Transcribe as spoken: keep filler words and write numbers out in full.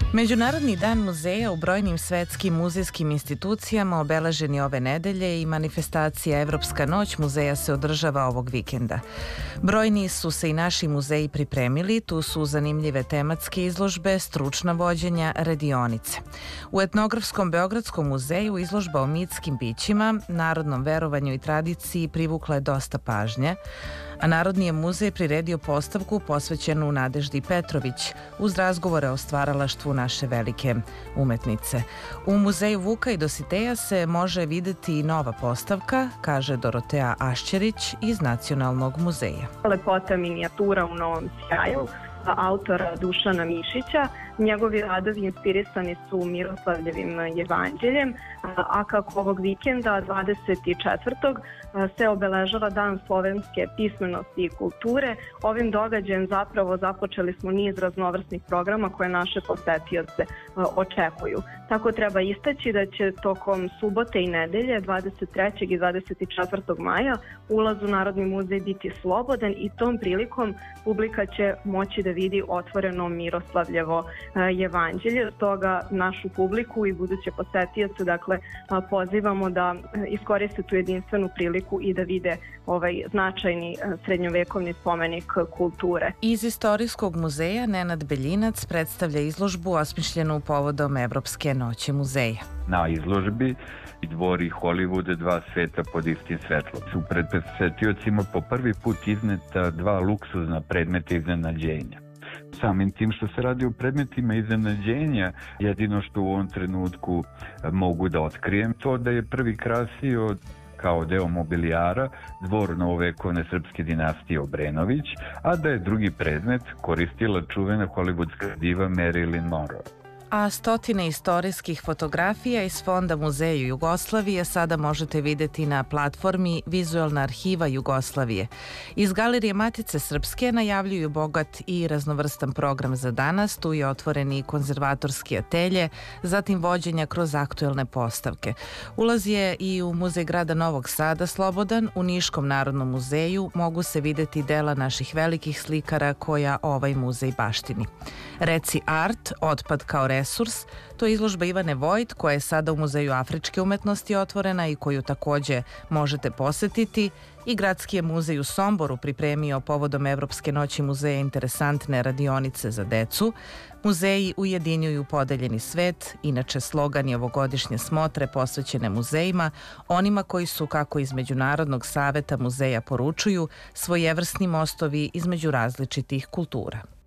Međunarodni dan muzeja u brojnim svetskim muzejskim institucijama obeležen je ove nedelje i manifestacija Evropska noć muzeja se održava ovog vikenda. Brojni su se i naši muzeji pripremili, tu su zanimljive tematske izložbe, stručna vođenja, radionice. U Etnografskom Beogradskom muzeju izložba o mitskim bićima, narodnom verovanju i tradiciji privukla je dosta pažnje, a Narodni je muzej priredio postavku posvećenu Nadeždi Petrović uz razgovore o stvaralaštvu naše velike umetnice. U muzeju Vuka i Dositeja se može videti i nova postavka, kaže Dorotea Ašćerić iz Nacionalnog muzeja. Lepota minijatura u novom sjaju autora Dušana Mišića. Njegovi radovi inspirisani su Miroslavljevim jevanđeljem, a kako ovog vikenda dvadeset četvrtog se obeležava Dan slovenske pismenosti i kulture, ovim događajem zapravo započeli smo niz raznovrsnih programa koje naše posetioce očekuju. Tako treba istaći da će tokom subote i nedelje dvadeset trećeg i dvadeset četvrtog maja ulaz u Narodni muzej biti slobodan i tom prilikom publika će moći da vidi otvoreno Miroslavljevo jevanđelje. Stoga našu publiku i buduće posetioce dakle pozivamo da iskoriste tu jedinstvenu priliku i da vide ovaj značajni srednjovekovni spomenik kulture. Iz Istorijskog muzeja Nenad Beljinac predstavlja izložbu osmišljenu povodom Evropske noći muzeja. Na izložbi dvori Hollywooda, dva sveta pod istim svetlom. Su pred posetiocima po prvi put izneta dva luksuzna predmeta iznenađenja. Samim tim što se radi o predmetima iznenađenja, jedino što u ovom trenutku mogu da otkrijem to da je prvi krasio kao deo mobilijara dvor novovekovne srpske dinastije Obrenović, a da je drugi predmet koristila čuvena hollywoodska diva Marilyn Monroe. A stotine istorijskih fotografija iz Fonda Muzeja Jugoslavije sada možete videti na platformi Vizualna arhiva Jugoslavije. Iz Galerije Matice Srpske najavljuju bogat i raznovrstan program za danas, tu je otvoreni konzervatorski atelje, zatim vođenja kroz aktuelne postavke. Ulaz je i u Muzej grada Novog Sada slobodan, u Niškom narodnom muzeju mogu se videti dela naših velikih slikara koja ovaj muzej baštini. Reci art, otpad kao resurs, to je izložba Ivane Vojt koja je sada u Muzeju afričke umetnosti otvorena i koju takođe možete posetiti, i Gradski je muzej u Somboru pripremio povodom Evropske noći muzeja interesantne radionice za decu. Muzeji ujedinjuju podeljeni svet, inače slogan je ovogodišnje smotre posvećene muzejima, onima koji su, kako iz Međunarodnog saveta muzeja poručuju, svojevrsni mostovi između različitih kultura.